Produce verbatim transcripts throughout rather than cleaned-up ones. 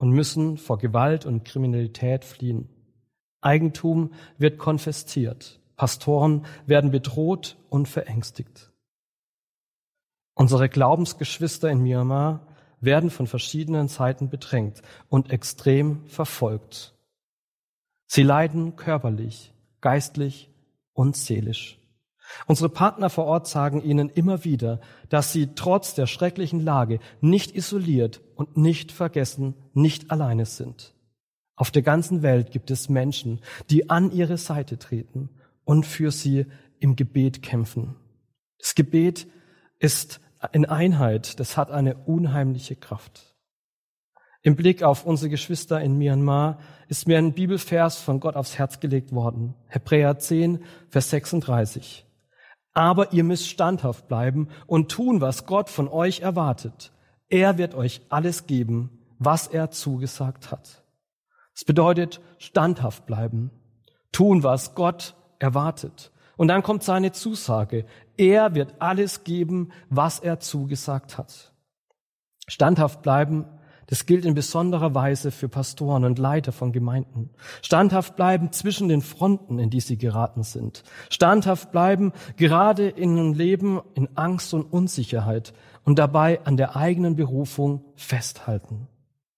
und müssen vor Gewalt und Kriminalität fliehen. Eigentum wird konfisziert. Pastoren werden bedroht und verängstigt. Unsere Glaubensgeschwister in Myanmar werden von verschiedenen Seiten bedrängt und extrem verfolgt. Sie leiden körperlich, geistlich und seelisch. Unsere Partner vor Ort sagen ihnen immer wieder, dass sie trotz der schrecklichen Lage nicht isoliert und nicht vergessen, nicht alleine sind. Auf der ganzen Welt gibt es Menschen, die an ihre Seite treten und für sie im Gebet kämpfen. Das Gebet ist in Einheit, das hat eine unheimliche Kraft. Im Blick auf unsere Geschwister in Myanmar ist mir ein Bibelvers von Gott aufs Herz gelegt worden. Hebräer zehn, Vers sechsunddreißig. Aber ihr müsst standhaft bleiben und tun, was Gott von euch erwartet. Er wird euch alles geben, was er zugesagt hat. Das bedeutet standhaft bleiben, tun, was Gott erwartet. Und dann kommt seine Zusage. Er wird alles geben, was er zugesagt hat. Standhaft bleiben, das gilt in besonderer Weise für Pastoren und Leiter von Gemeinden. Standhaft bleiben zwischen den Fronten, in die sie geraten sind. Standhaft bleiben, gerade in einem Leben in Angst und Unsicherheit und dabei an der eigenen Berufung festhalten.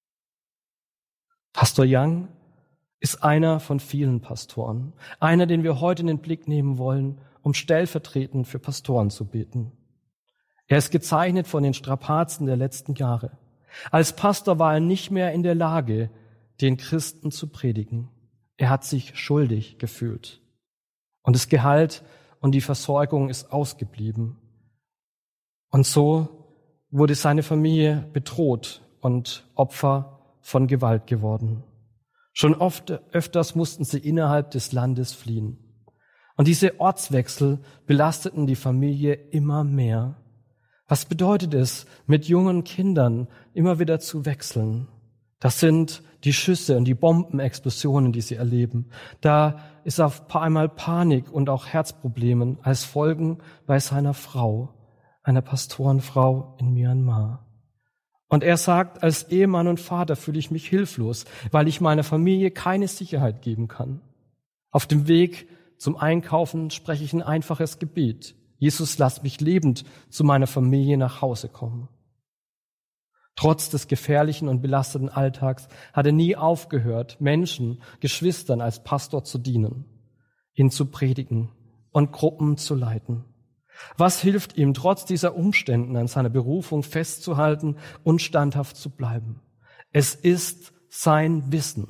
Pastor Young ist einer von vielen Pastoren. Einer, den wir heute in den Blick nehmen wollen, um stellvertretend für Pastoren zu beten. Er ist gezeichnet von den Strapazen der letzten Jahre. Als Pastor war er nicht mehr in der Lage, den Christen zu predigen. Er hat sich schuldig gefühlt. Und das Gehalt und die Versorgung ist ausgeblieben. Und so wurde seine Familie bedroht und Opfer von Gewalt geworden. Schon oft, öfters mussten sie innerhalb des Landes fliehen. Und diese Ortswechsel belasteten die Familie immer mehr. Was bedeutet es, mit jungen Kindern immer wieder zu wechseln? Das sind die Schüsse und die Bombenexplosionen, die sie erleben. Da ist auf einmal Panik und auch Herzprobleme als Folgen bei seiner Frau, einer Pastorenfrau in Myanmar. Und er sagt, als Ehemann und Vater fühle ich mich hilflos, weil ich meiner Familie keine Sicherheit geben kann. Auf dem Weg zum Einkaufen spreche ich ein einfaches Gebet. Jesus, lass mich lebend zu meiner Familie nach Hause kommen. Trotz des gefährlichen und belasteten Alltags hat er nie aufgehört, Menschen, Geschwistern als Pastor zu dienen, ihn zu predigen und Gruppen zu leiten. Was hilft ihm, trotz dieser Umständen an seiner Berufung festzuhalten und standhaft zu bleiben? Es ist sein Wissen.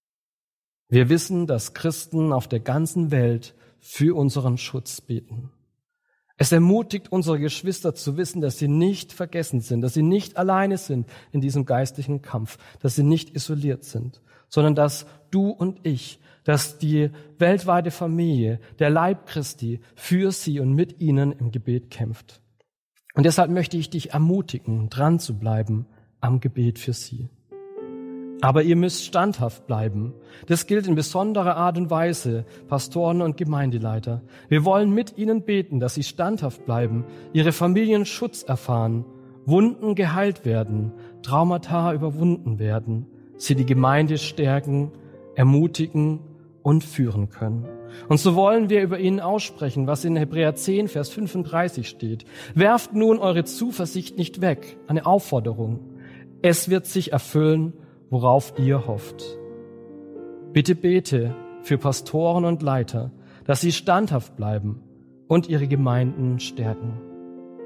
Wir wissen, dass Christen auf der ganzen Welt für unseren Schutz beten. Es ermutigt unsere Geschwister zu wissen, dass sie nicht vergessen sind, dass sie nicht alleine sind in diesem geistlichen Kampf, dass sie nicht isoliert sind, sondern dass du und ich, dass die weltweite Familie, der Leib Christi, für sie und mit ihnen im Gebet kämpft. Und deshalb möchte ich dich ermutigen, dran zu bleiben am Gebet für sie. Aber ihr müsst standhaft bleiben. Das gilt in besonderer Art und Weise, Pastoren und Gemeindeleiter. Wir wollen mit ihnen beten, dass sie standhaft bleiben, ihre Familien Schutz erfahren, Wunden geheilt werden, Traumata überwunden werden, sie die Gemeinde stärken, ermutigen und führen können. Und so wollen wir über ihnen aussprechen, was in Hebräer zehn, Vers fünfunddreißig steht. Werft nun eure Zuversicht nicht weg, eine Aufforderung. Es wird sich erfüllen, worauf ihr hofft. Bitte bete für Pastoren und Leiter, dass sie standhaft bleiben und ihre Gemeinden stärken.